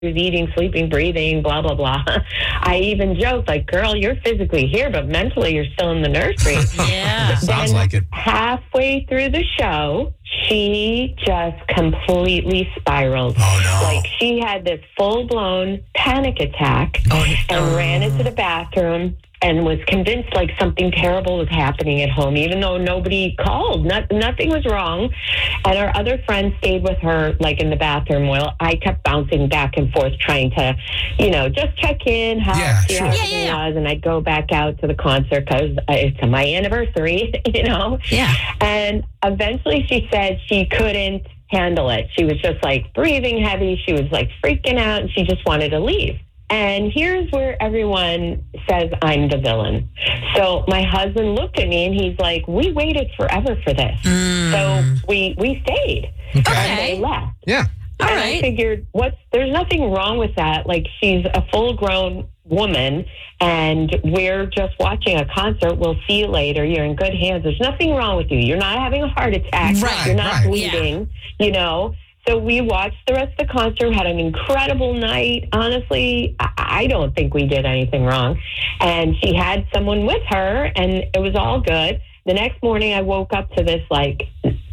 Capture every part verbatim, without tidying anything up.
who's eating, sleeping, breathing, blah, blah, blah. I even joked, like, girl, you're physically here, but mentally you're still in the nursery. Yeah. Sounds Then like it. halfway through the show, she just completely spiraled. Oh, no. Like, she had this full-blown panic attack Oh, and oh. ran into the bathroom and was convinced like something terrible was happening at home, even though nobody called. Not, nothing was wrong. And our other friends stayed with her like in the bathroom while I kept bouncing back and forth trying to, you know, just check in, how, Yeah, see sure. how Yeah, everything yeah, yeah. was. And I'd go back out to the concert because it's my anniversary, you know. Yeah. And eventually she said she couldn't handle it. She was just like breathing heavy. She was like freaking out and she just wanted to leave. And here's where everyone says I'm the villain. So my husband looked at me and he's like, we waited forever for this. Mm. So we we stayed. Okay. And they left. Yeah. All and right. I figured, what's there's nothing wrong with that. Like, she's a full-grown woman, and we're just watching a concert. We'll see you later. You're in good hands. There's nothing wrong with you. You're not having a heart attack. Right, You're not right. bleeding, you know. So we watched the rest of the concert, had an incredible night. Honestly, I I don't think we did anything wrong. And she had someone with her, and it was all good. The next morning, I woke up to this, like,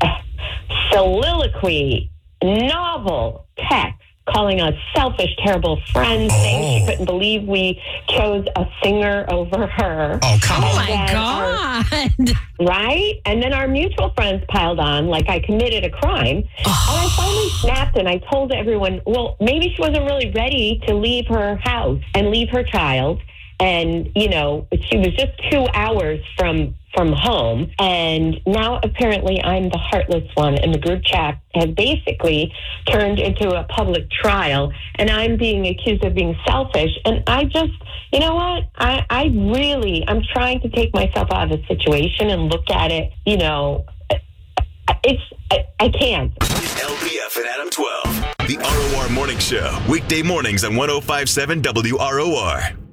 soliloquy, novel text calling us selfish, terrible friends, saying she couldn't believe we chose a singer over her. Oh, come Oh, on. my then God. Right? And then our mutual friends piled on like I committed a crime. And I finally snapped and I told everyone, well, maybe she wasn't really ready to leave her house and leave her child. And, you know, she was just two hours from from home. And now apparently I'm the heartless one. And the group chat has basically turned into a public trial. And I'm being accused of being selfish. And I just, you know what? I, I really, I'm trying to take myself out of the situation and look at it, you know, it's, I, I can't. L P F and Adam twelve. The R O R Morning Show. Weekday mornings on one oh five point seven W R O R.